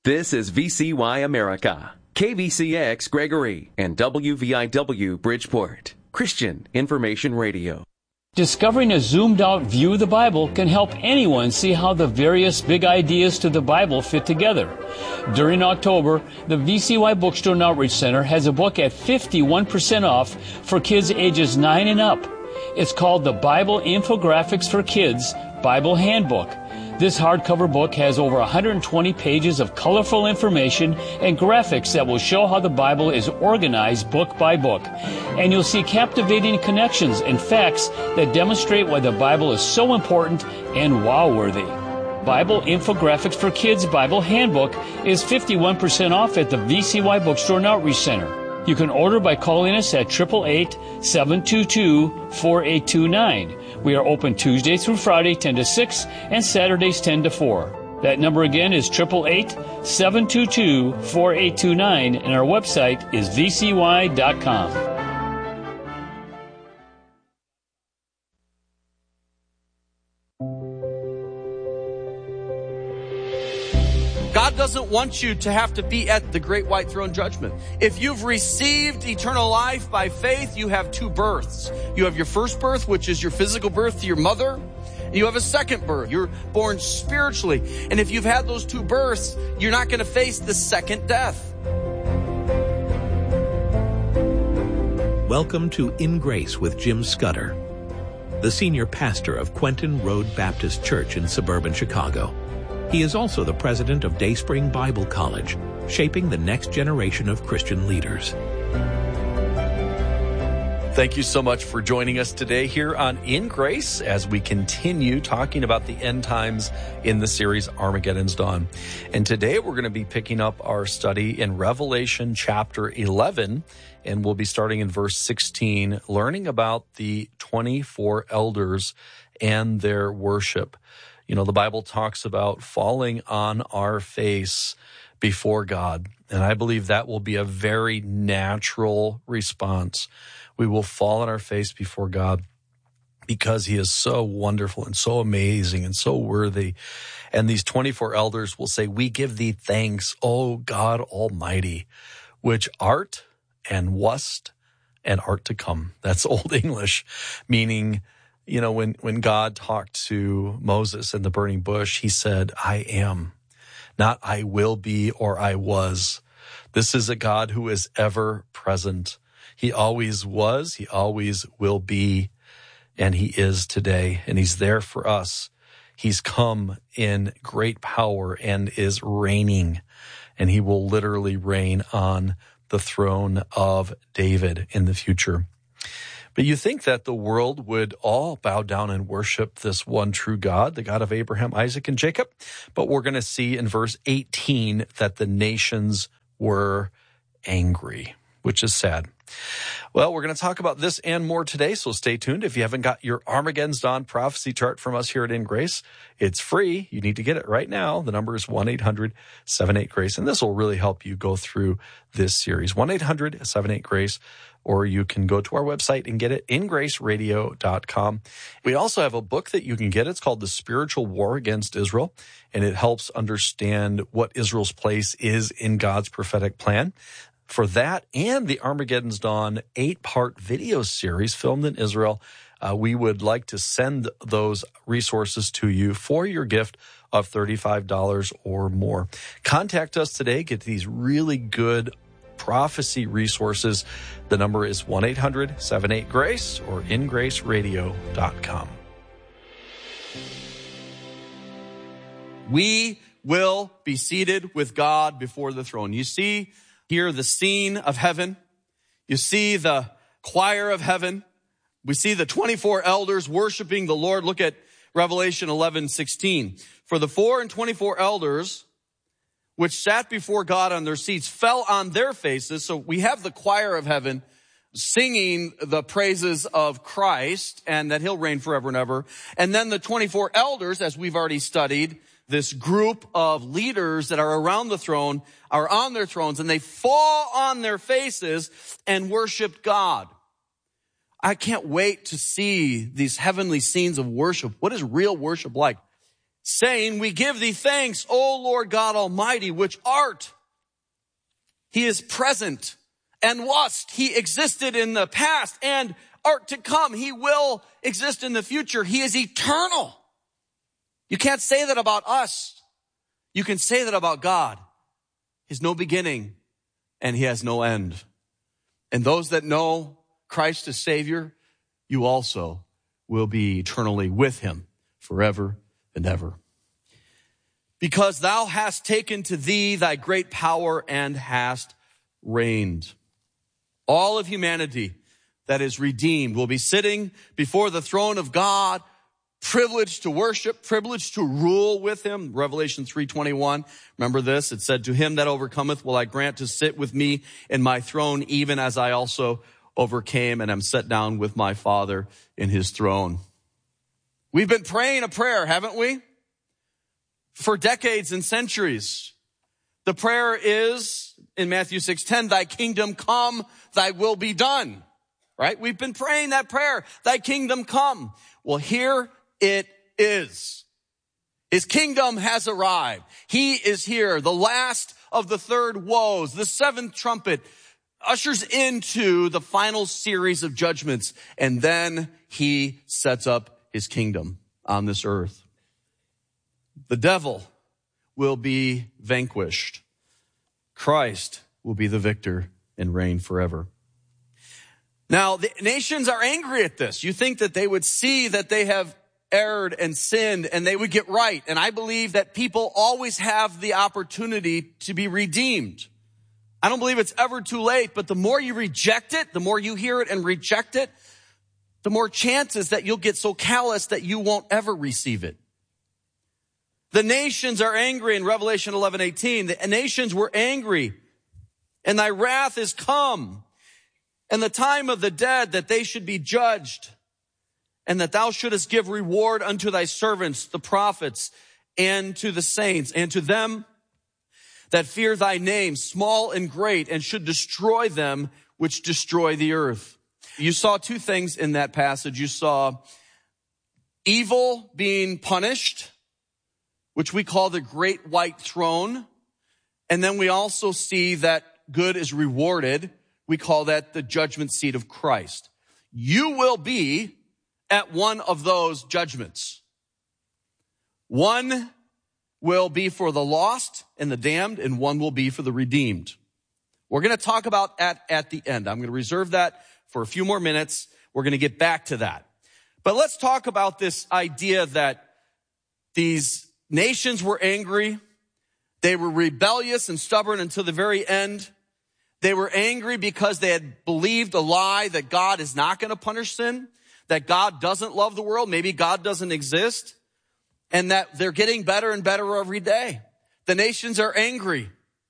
This is VCY America, KVCX Gregory, and WVIW Bridgeport, Christian Information Radio. Discovering a zoomed-out view of the Bible can help anyone see how the various big ideas to the Bible fit together. During October, the VCY Bookstore and Outreach Center has a book at 51% off for kids ages 9 and up. It's called the Bible Infographics for Kids Bible Handbook. This hardcover book has over 120 pages of colorful information and graphics that will show how the Bible is organized book by book. And you'll see captivating connections and facts that demonstrate why the Bible is so important and wow-worthy. Bible Infographics for Kids Bible Handbook is 51% off at the VCY Bookstore and Outreach Center. You can order by calling us at 888-722-4829. We are open Tuesday through Friday, 10 to 6, and Saturdays, 10 to 4. That number again is 888-722-4829, and our website is vcy.com. God doesn't want you to have to be at the great white throne judgment. If you've received eternal life by faith, you have two births. You have your first birth, which is your physical birth to your mother. And you have a second birth. You're born spiritually. And if you've had those two births, you're not going to face the second death. Welcome to In Grace with Jim Scudder, the senior pastor of Quentin Road Baptist Church in suburban Chicago. He is also the president of Dayspring Bible College, shaping the next generation of Christian leaders. Thank you so much for joining us today here on In Grace as we continue talking about the end times in the series Armageddon's Dawn. And today we're going to be picking up our study in Revelation chapter 11, and we'll be starting in verse 16, learning about the 24 elders and their worship. You know, the Bible talks about falling on our face before God, and I believe that will be a very natural response. We will fall on our face before God because He is so wonderful and so amazing and so worthy. And these 24 elders will say, "We give Thee thanks, O God Almighty, which art and wast and art to come." That's Old English, meaning, you know, when God talked to Moses in the burning bush, He said, "I am," not "I will be" or "I was." This is a God who is ever present. He always was, He always will be, and He is today, and He's there for us. He's come in great power and is reigning, and He will literally reign on the throne of David in the future. But you think that the world would all bow down and worship this one true God, the God of Abraham, Isaac, and Jacob. But we're going to see in verse 18 that the nations were angry, which is sad. Well, we're going to talk about this and more today, so stay tuned. If you haven't got your Armageddon's Dawn prophecy chart from us here at In Grace, it's free. You need to get it right now. The number is 1-800-78-GRACE, and this will really help you go through this series. 1-800-78-GRACE, or you can go to our website and get it, ingraceradio.com. We also have a book that you can get. It's called The Spiritual War Against Israel, and it helps understand what Israel's place is in God's prophetic plan. For that and the Armageddon's Dawn 8-part video series filmed in Israel, we would like to send those resources to you for your gift of $35 or more. Contact us today. Get these really good prophecy resources. The number is 1-800-78-GRACE or ingraceradio.com. We will be seated with God before the throne. You see here the scene of heaven. You see the choir of heaven. We see the 24 elders worshiping the Lord. Look at Revelation 11:16. For the 4 and 24 elders which sat before God on their seats fell on their faces. So we have the choir of heaven singing the praises of Christ and that He'll reign forever and ever. And then the 24 elders, as we've already studied, this group of leaders that are around the throne are on their thrones, and they fall on their faces and worship God. I can't wait to see these heavenly scenes of worship. What is real worship like? saying, we give thee thanks, O Lord God Almighty, which art. He is present and wast. He existed in the past and art to come. He will exist in the future. He is eternal. You can't say that about us. You can say that about God. He has no beginning and he has no end. And those that know Christ as Savior, you also will be eternally with him forever and ever. Because thou hast taken to thee thy great power and hast reigned. All of humanity that is redeemed will be sitting before the throne of God, privileged to worship, privileged to rule with him. Revelation 3:21. Remember this? It said, to him that overcometh will I grant to sit with me in my throne, even as I also overcame and am set down with my Father in his throne. We've been praying a prayer, haven't we? For decades and centuries. The prayer is in Matthew 6:10, thy kingdom come, thy will be done. Right? We've been praying that prayer, thy kingdom come. Well, here it is. His kingdom has arrived. He is here. The last of the third woes, the seventh trumpet, ushers into the final series of judgments, and then he sets up his kingdom on this earth. The devil will be vanquished. Christ will be the victor and reign forever. Now, the nations are angry at this. You think that they would see that they have erred and sinned and they would get right. And I believe that people always have the opportunity to be redeemed. I don't believe it's ever too late, but the more you reject it, the more you hear it and reject it, the more chances that you'll get so callous that you won't ever receive it. The nations are angry in Revelation 11:18. The nations were angry, and thy wrath is come, and the time of the dead that they should be judged, and that thou shouldest give reward unto thy servants, the prophets, and to the saints, and to them that fear thy name, small and great, and should destroy them which destroy the earth. You saw two things in that passage. You saw evil being punished, which we call the great white throne. And then we also see that good is rewarded. We call that the judgment seat of Christ. You will be at one of those judgments. One will be for the lost and the damned, and one will be for the redeemed. We're going to talk about at the end. I'm going to reserve that for a few more minutes. We're going to get back to that. But let's talk about this idea that these nations were angry. They were rebellious and stubborn until the very end. They were angry because they had believed a lie that God is not going to punish sin, that God doesn't love the world, maybe God doesn't exist, and that they're getting better and better every day. The nations are angry.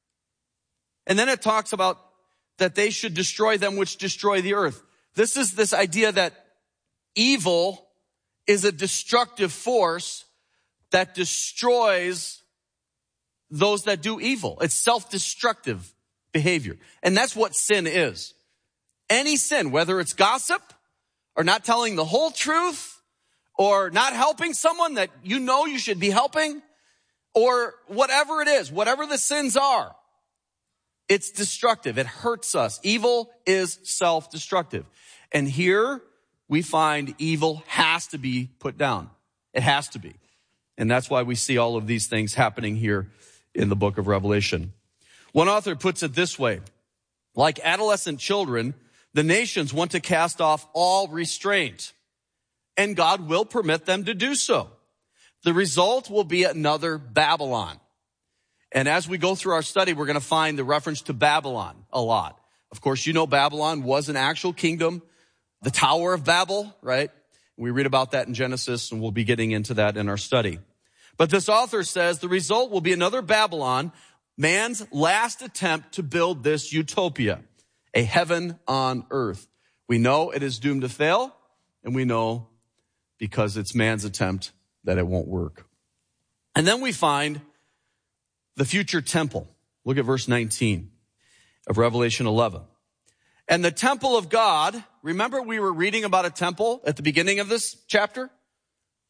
And then it talks about that they should destroy them which destroy the earth. This is this idea that evil is a destructive force that destroys those that do evil. It's self-destructive behavior. And that's what sin is. Any sin, whether it's gossip or not telling the whole truth or not helping someone that you know you should be helping, or whatever it is, whatever the sins are, it's destructive. It hurts us. Evil is self-destructive. And here we find evil has to be put down. It has to be. And that's why we see all of these things happening here in the book of Revelation. One author puts it this way: like adolescent children, the nations want to cast off all restraint, and God will permit them to do so. The result will be another Babylon. And as we go through our study, we're going to find the reference to Babylon a lot. Of course, you know Babylon was an actual kingdom, the Tower of Babel, right? We read about that in Genesis, and we'll be getting into that in our study. But this author says the result will be another Babylon, man's last attempt to build this utopia, a heaven on earth. We know it is doomed to fail, and we know because it's man's attempt that it won't work. And then we find the future temple. Look at verse 19 of Revelation 11. And the temple of God, remember we were reading about a temple at the beginning of this chapter?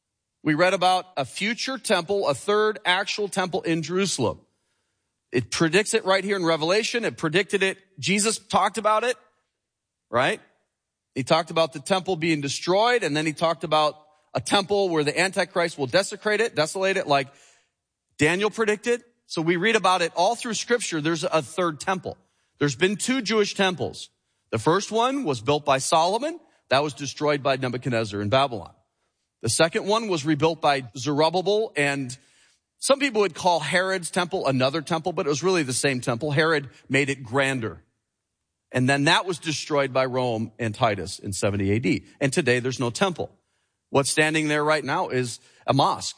We read about a future temple, a third actual temple in Jerusalem. It predicts it right here in Revelation. It predicted it. Jesus talked about it, right? He talked about the temple being destroyed, and then he talked about a temple where the Antichrist will desolate it like Daniel predicted. So we read about it all through Scripture. There's a third temple. There's been 2 Jewish temples. The first one was built by Solomon. That was destroyed by Nebuchadnezzar in Babylon. The second one was rebuilt by Zerubbabel, and some people would call Herod's temple another temple, but it was really the same temple. Herod made it grander. And then that was destroyed by Rome and Titus in 70 AD. And today there's no temple. What's standing there right now is a mosque.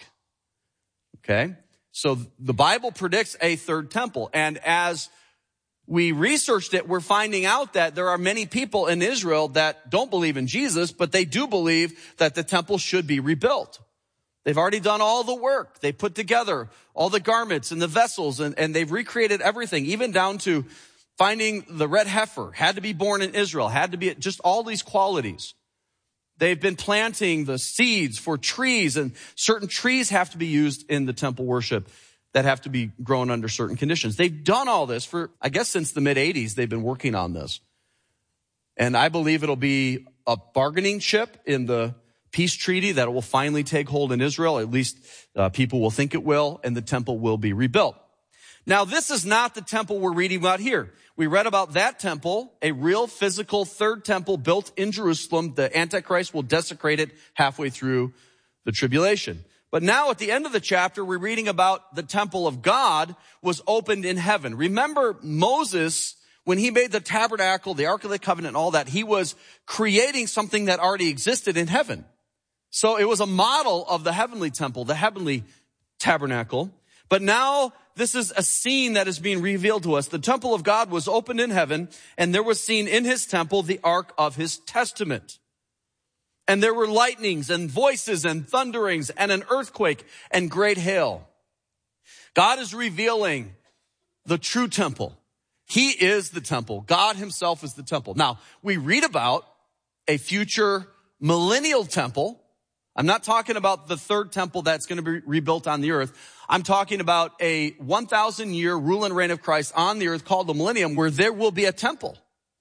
Okay? So the Bible predicts a third temple. And as we researched it, we're finding out that there are many people in Israel that don't believe in Jesus, but they do believe that the temple should be rebuilt. They've already done all the work. They put together all the garments and the vessels, and they've recreated everything, even down to finding the red heifer, had to be born in Israel, had to be just all these qualities. They've been planting the seeds for trees, and certain trees have to be used in the temple worship that have to be grown under certain conditions. They've done all this for, I guess, since the mid-'80s, they've been working on this. And I believe it'll be a bargaining chip in the peace treaty that will finally take hold in Israel. At least people will think it will, and the temple will be rebuilt. Now, this is not the temple we're reading about here. We read about that temple, a real physical third temple built in Jerusalem. The Antichrist will desecrate it halfway through the tribulation. But now at the end of the chapter, we're reading about the temple of God was opened in heaven. Remember Moses, when he made the tabernacle, the Ark of the Covenant, and all that, he was creating something that already existed in heaven. So it was a model of the heavenly temple, the heavenly tabernacle. But now this is a scene that is being revealed to us. The temple of God was opened in heaven, and there was seen in his temple the ark of his testament. And there were lightnings and voices and thunderings and an earthquake and great hail. God is revealing the true temple. He is the temple. God himself is the temple. Now, we read about a future millennial temple. I'm not talking about the third temple that's going to be rebuilt on the earth. I'm talking about a 1,000-year rule and reign of Christ on the earth called the millennium, where there will be a temple.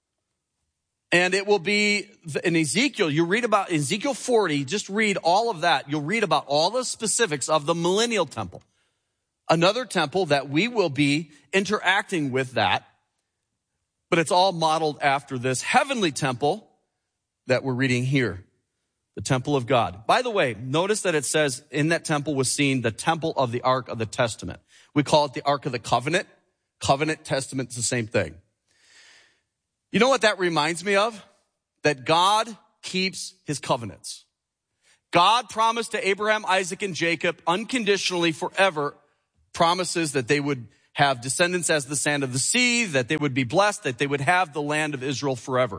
And it will be in Ezekiel. You read about Ezekiel 40, just read all of that. You'll read about all the specifics of the millennial temple. Another temple that we will be interacting with that. But it's all modeled after this heavenly temple that we're reading here. The temple of God. By the way, notice that it says in that temple was seen the temple of the Ark of the Testament. We call it the Ark of the Covenant. Covenant, Testament, it's the same thing. You know what that reminds me of? That God keeps his covenants. God promised to Abraham, Isaac, and Jacob unconditionally forever promises that they would have descendants as the sand of the sea, that they would be blessed, that they would have the land of Israel forever.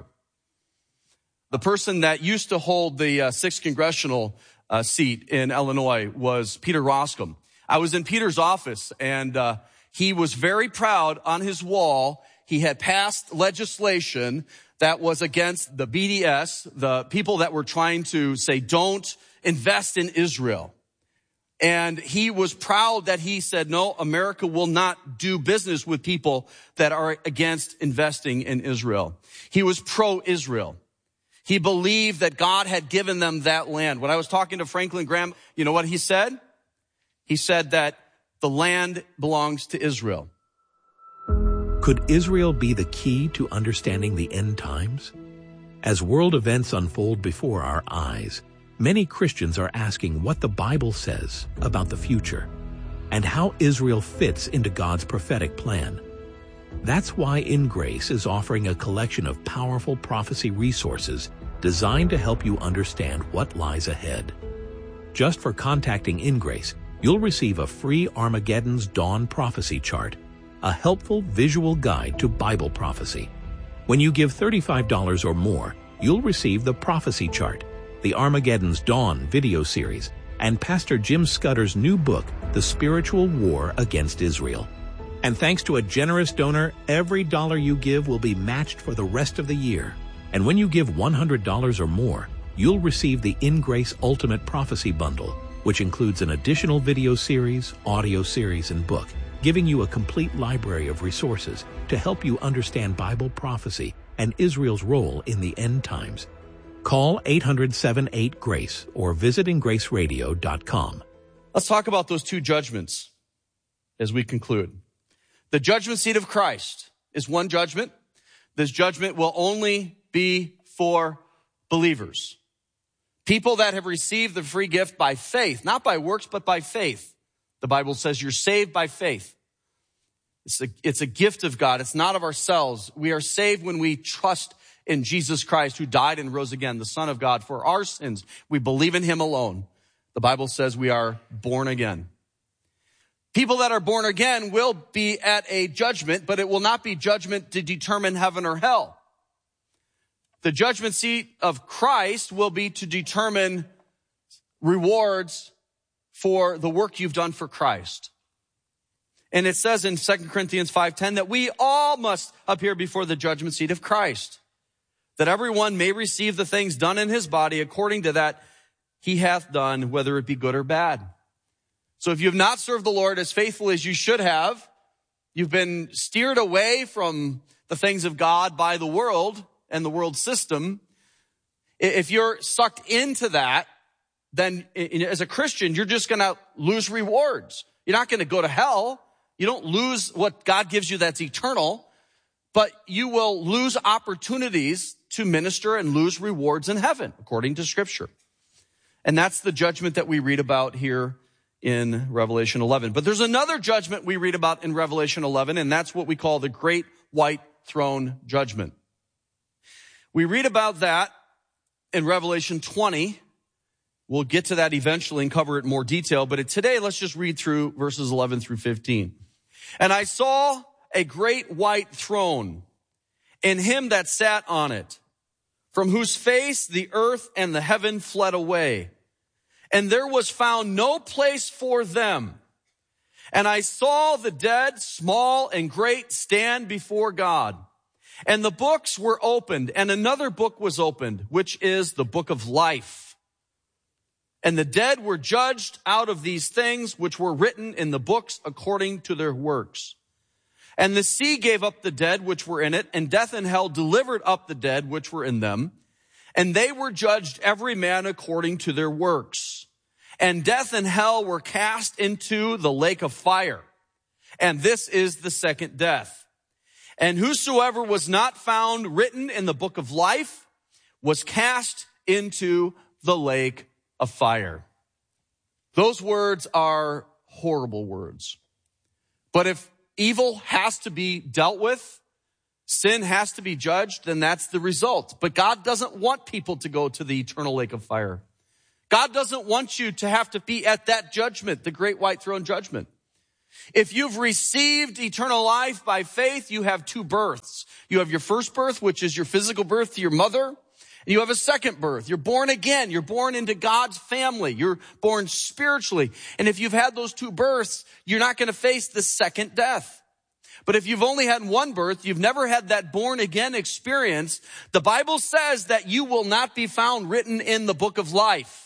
The person that used to hold the 6th congressional seat in Illinois was Peter Roskam. I was in Peter's office, and he was very proud. On his wall, he had passed legislation that was against the BDS, the people that were trying to say, don't invest in Israel. And he was proud that he said, no, America will not do business with people that are against investing in Israel. He was pro-Israel. He believed that God had given them that land. When I was talking to Franklin Graham, you know what he said? He said that the land belongs to Israel. Could Israel be the key to understanding the end times? As world events unfold before our eyes, many Christians are asking what the Bible says about the future and how Israel fits into God's prophetic plan. That's why In Grace is offering a collection of powerful prophecy resources designed to help you understand what lies ahead. Just for contacting In Grace, you'll receive a free Armageddon's Dawn prophecy chart, a helpful visual guide to Bible prophecy. When you give $35 or more, you'll receive the prophecy chart, the Armageddon's Dawn video series, and Pastor Jim Scudder's new book, The Spiritual War Against Israel. And thanks to a generous donor, every dollar you give will be matched for the rest of the year. And when you give $100 or more, you'll receive the In Grace Ultimate Prophecy Bundle, which includes an additional video series, audio series, and book, giving you a complete library of resources to help you understand Bible prophecy and Israel's role in the end times. Call 800-78-GRACE or visit ingraceradio.com. Let's talk about those two judgments as we conclude. The judgment seat of Christ is one judgment. This judgment will only be for believers. People that have received the free gift by faith, not by works, but by faith. The Bible says you're saved by faith. It's a gift of God. It's not of ourselves. We are saved when we trust in Jesus Christ, who died and rose again, the Son of God, for our sins. We believe in him alone. The Bible says we are born again. People that are born again will be at a judgment, but it will not be judgment to determine heaven or hell. The judgment seat of Christ will be to determine rewards for the work you've done for Christ. And it says in 2 Corinthians 5:10 that we all must appear before the judgment seat of Christ, that everyone may receive the things done in his body according to that he hath done, whether it be good or bad. So if you have not served the Lord as faithfully as you should have, you've been steered away from the things of God by the world and the world system. If you're sucked into that, then as a Christian, you're just going to lose rewards. You're not going to go to hell. You don't lose what God gives you that's eternal, but you will lose opportunities to minister and lose rewards in heaven, according to Scripture. And that's the judgment that we read about here in Revelation 11. But there's another judgment we read about in Revelation 11, and that's what we call the Great White Throne Judgment. We read about that in Revelation 20. We'll get to that eventually and cover it in more detail, but today let's just read through verses 11 through 15. And I saw a great white throne, and him that sat on it, from whose face the earth and the heaven fled away. And there was found no place for them. And I saw the dead, small and great, stand before God. And the books were opened, and another book was opened, which is the book of life. And the dead were judged out of these things which were written in the books according to their works. And the sea gave up the dead which were in it, and death and hell delivered up the dead which were in them. And they were judged every man according to their works. And death and hell were cast into the lake of fire. And this is the second death. And whosoever was not found written in the book of life was cast into the lake of fire. Those words are horrible words. But if evil has to be dealt with, sin has to be judged, then that's the result. But God doesn't want people to go to the eternal lake of fire. God doesn't want you to have to be at that judgment, the great white throne judgment. If you've received eternal life by faith, you have two births. You have your first birth, which is your physical birth to your mother. And you have a second birth. You're born again. You're born into God's family. You're born spiritually. And if you've had those two births, you're not going to face the second death. But if you've only had one birth, you've never had that born again experience, the Bible says that you will not be found written in the book of life.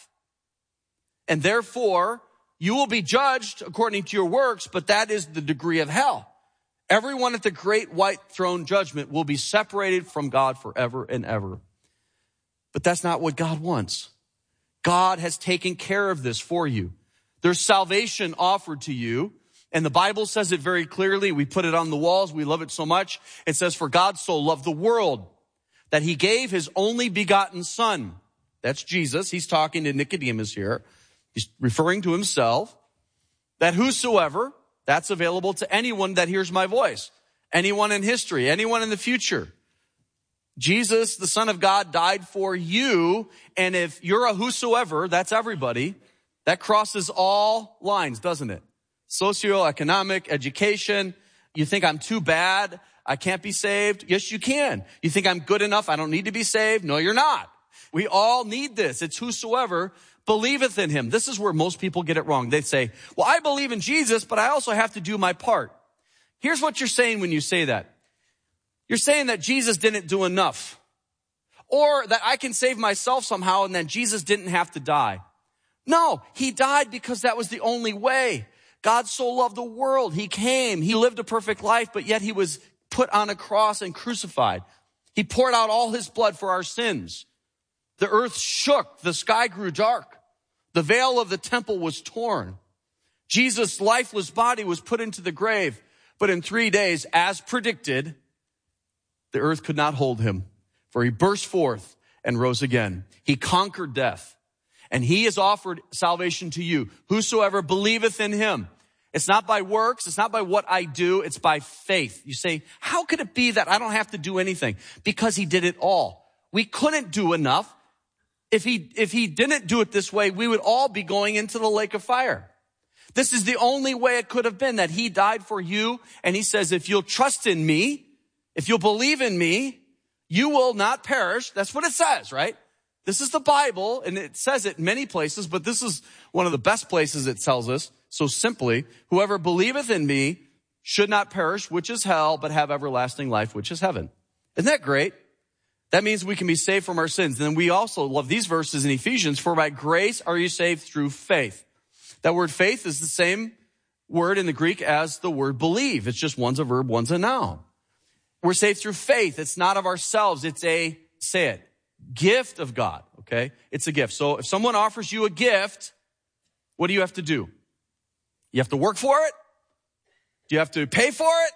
And therefore, you will be judged according to your works, but that is the degree of hell. Everyone at the great white throne judgment will be separated from God forever and ever. But that's not what God wants. God has taken care of this for you. There's salvation offered to you. And the Bible says it very clearly. We put it on the walls. We love it so much. It says, for God so loved the world that he gave his only begotten son. That's Jesus. He's talking to Nicodemus here. He's referring to himself. That whosoever, that's available to anyone that hears my voice. Anyone in history, anyone in the future. Jesus, the Son of God, died for you. And if you're a whosoever, that's everybody. That crosses all lines, doesn't it? Socioeconomic, education. You think I'm too bad, I can't be saved? Yes, you can. You think I'm good enough, I don't need to be saved? No, you're not. We all need this. It's whosoever believeth in him. This is where most people get it wrong. They say, well, I believe in Jesus, but I also have to do my part. Here's what you're saying when you say that. You're saying that Jesus didn't do enough, or that I can save myself somehow and then Jesus didn't have to die. No, he died because that was the only way. God so loved the world. He came. He lived a perfect life, but yet he was put on a cross and crucified. He poured out all his blood for our sins. The earth shook. The sky grew dark. The veil of the temple was torn. Jesus' lifeless body was put into the grave, but in 3 days, as predicted, the earth could not hold him, for he burst forth and rose again. He conquered death, and he has offered salvation to you. Whosoever believeth in him. It's not by works. It's not by what I do. It's by faith. You say, how could it be that I don't have to do anything? Because he did it all. We couldn't do enough. If he didn't do it this way, we would all be going into the lake of fire. This is the only way it could have been, that he died for you. And he says, if you'll trust in me, if you'll believe in me, you will not perish. That's what it says, right? This is the Bible, and it says it in many places, but this is one of the best places it tells us. So simply, whoever believeth in me should not perish, which is hell, but have everlasting life, which is heaven. Isn't that great? That means we can be saved from our sins. And then we also love these verses in Ephesians, for by grace are you saved through faith. That word faith is the same word in the Greek as the word believe. It's just one's a verb, one's a noun. We're saved through faith. It's not of ourselves. It's a, say it, gift of God, okay? It's a gift. So if someone offers you a gift, what do you have to do? You have to work for it? Do you have to pay for it?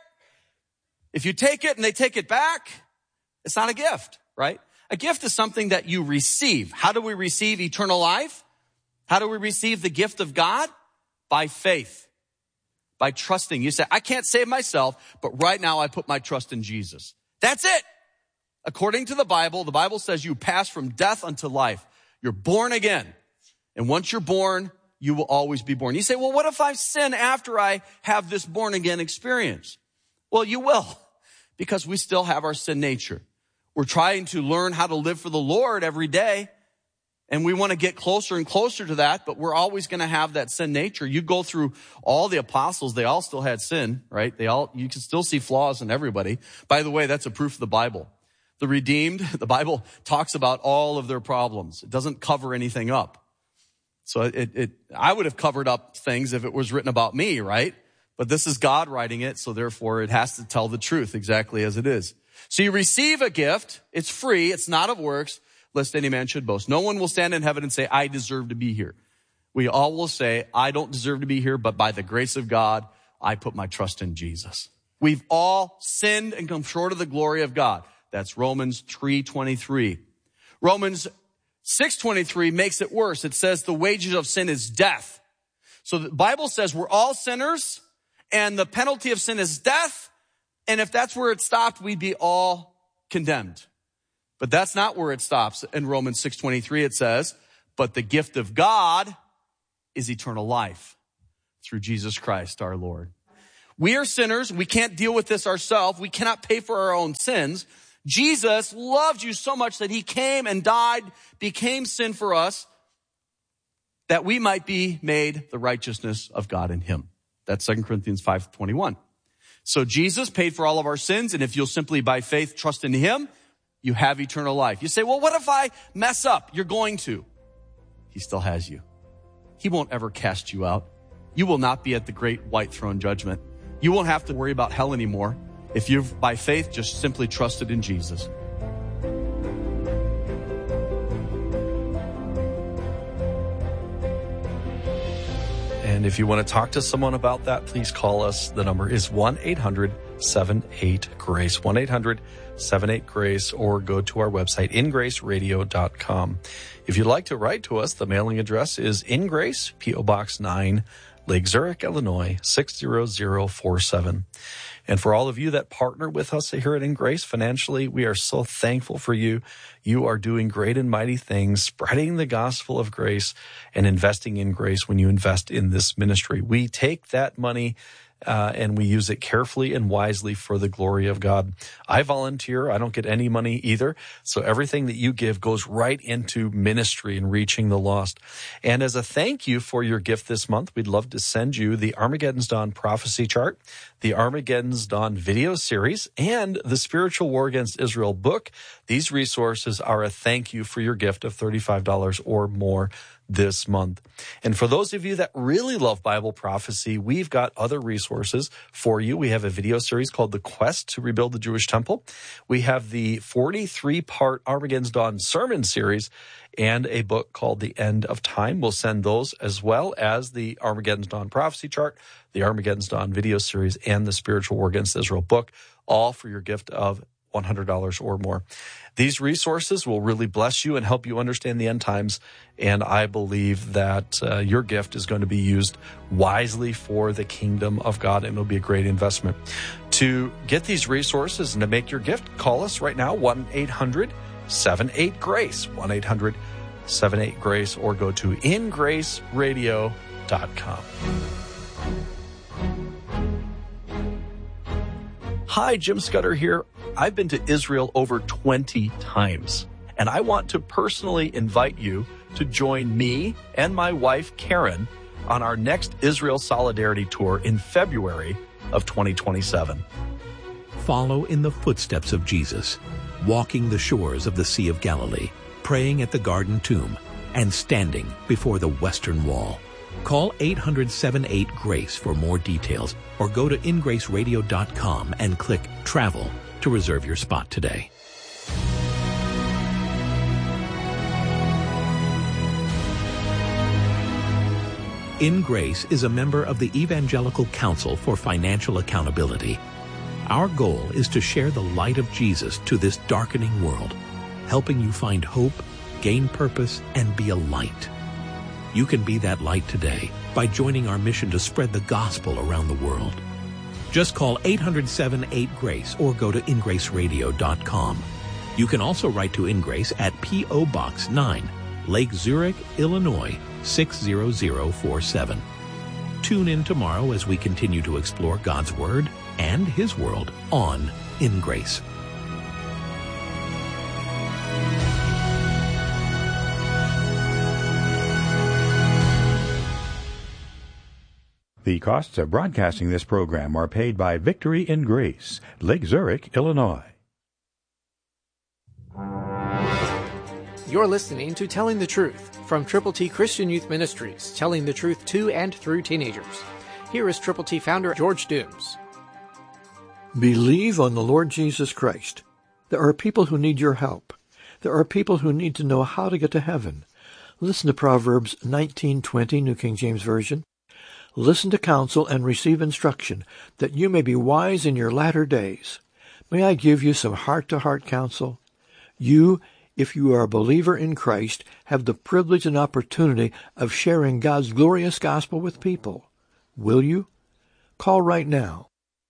If you take it and they take it back, it's not a gift, right? A gift is something that you receive. How do we receive eternal life? How do we receive the gift of God? By faith, by trusting. You say, I can't save myself, but right now I put my trust in Jesus. That's it. According to the Bible says you pass from death unto life. You're born again. And once you're born, you will always be born. You say, well, what if I sin after I have this born again experience? Well, you will, because we still have our sin nature. We're trying to learn how to live for the Lord every day. And we want to get closer and closer to that, but we're always going to have that sin nature. You go through all the apostles, they all still had sin, right? You can still see flaws in everybody. By the way, that's a proof of the Bible. The redeemed, the Bible talks about all of their problems. It doesn't cover anything up. So I would have covered up things if it was written about me, right? But this is God writing it, so therefore it has to tell the truth exactly as it is. So you receive a gift. It's free. It's not of works, lest any man should boast. No one will stand in heaven and say, I deserve to be here. We all will say, I don't deserve to be here, but by the grace of God, I put my trust in Jesus. We've all sinned and come short of the glory of God. That's Romans 3:23. Romans 6:23 makes it worse. It says the wages of sin is death. So the Bible says we're all sinners, and the penalty of sin is death. And if that's where it stopped, we'd be all condemned. But that's not where it stops. In Romans 6:23, it says, but the gift of God is eternal life through Jesus Christ our Lord. We are sinners. We can't deal with this ourselves. We cannot pay for our own sins. Jesus loved you so much that he came and died, became sin for us, that we might be made the righteousness of God in him. That's 2 Corinthians 5:21. So Jesus paid for all of our sins, and if you'll simply by faith trust in him, you have eternal life. You say, well, what if I mess up? You're going to. He still has you. He won't ever cast you out. You will not be at the great white throne judgment. You won't have to worry about hell anymore if you've, by faith, just simply trusted in Jesus. And if you want to talk to someone about that, please call us. The number is 1-800-78-GRACE, 1-800-78-GRACE, or go to our website, ingraceradio.com. If you'd like to write to us, the mailing address is In Grace, P.O. Box 9, Lake Zurich, Illinois, 60047. And for all of you that partner with us here at In Grace financially, we are so thankful for you. You are doing great and mighty things, spreading the gospel of grace and investing in grace when you invest in this ministry. We take that money and we use it carefully and wisely for the glory of God. I volunteer. I don't get any money either. So everything that you give goes right into ministry and reaching the lost. And as a thank you for your gift this month, we'd love to send you the Armageddon's Dawn prophecy chart, the Armageddon's Dawn video series, and the Spiritual War Against Israel book. These resources are a thank you for your gift of $35 or more this month. And for those of you that really love Bible prophecy, we've got other resources for you. We have a video series called The Quest to Rebuild the Jewish Temple. We have the 43-part Armageddon's Dawn sermon series and a book called The End of Time. We'll send those as well as the Armageddon's Dawn prophecy chart, the Armageddon's Dawn video series, and the Spiritual War Against Israel book, all for your gift of $100 or more. These resources will really bless you and help you understand the end times, and I believe that your gift is going to be used wisely for the kingdom of God, and it'll be a great investment. To get these resources and to make your gift, call us right now, 1-800-78-GRACE, 1-800-78-GRACE, or go to ingraceradio.com. Hi, Jim Scudder here. I've been to Israel over 20 times, and I want to personally invite you to join me and my wife, Karen, on our next Israel Solidarity Tour in February of 2027. Follow in the footsteps of Jesus, walking the shores of the Sea of Galilee, praying at the Garden Tomb, and standing before the Western Wall. Call 800-78-GRACE for more details, or go to ingraceradio.com and click Travel to reserve your spot today. In Grace is a member of the Evangelical Council for Financial Accountability. Our goal is to share the light of Jesus to this darkening world, helping you find hope, gain purpose, and be a light. You can be that light today by joining our mission to spread the gospel around the world. Just call 800-78-GRACE or go to ingraceradio.com. You can also write to InGrace at P.O. Box 9, Lake Zurich, Illinois, 60047. Tune in tomorrow as we continue to explore God's Word and His world on In Grace. The costs of broadcasting this program are paid by Victory in Grace, Lake Zurich, Illinois. You're listening to Telling the Truth from Triple T Christian Youth Ministries, telling the truth to and through teenagers. Here is Triple T founder George Dooms. Believe on the Lord Jesus Christ. There are people who need your help. There are people who need to know how to get to heaven. Listen to Proverbs 19:20, New King James Version. Listen to counsel and receive instruction, that you may be wise in your latter days. May I give you some heart-to-heart counsel? You, if you are a believer in Christ, have the privilege and opportunity of sharing God's glorious gospel with people. Will you? Call right now,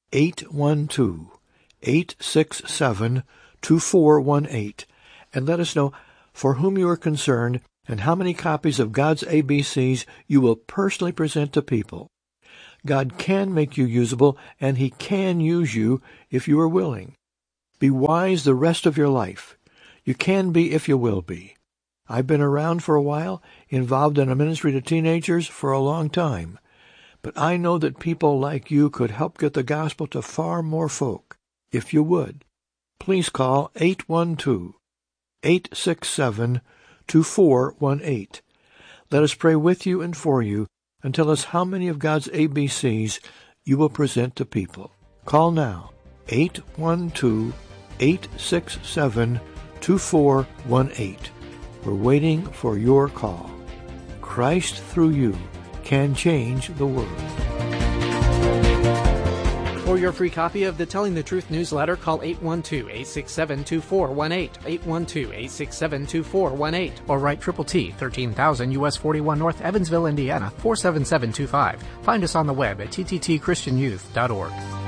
812-867-2418, and let us know for whom you are concerned and how many copies of God's ABCs you will personally present to people. God can make you usable, and He can use you if you are willing. Be wise the rest of your life. You can be if you will be. I've been around for a while, involved in a ministry to teenagers for a long time. But I know that people like you could help get the gospel to far more folk. If you would, please call 812-867-2418. Let us pray with you and for you, and tell us how many of God's ABCs you will present to people. Call now, 812-867-2418. We're waiting for your call. Christ through you can change the world. For your free copy of the Telling the Truth newsletter, call 812-867-2418, 812-867-2418, or write Triple T, 13,000 U.S. 41 North, Evansville, Indiana, 47725. Find us on the web at tttchristianyouth.org.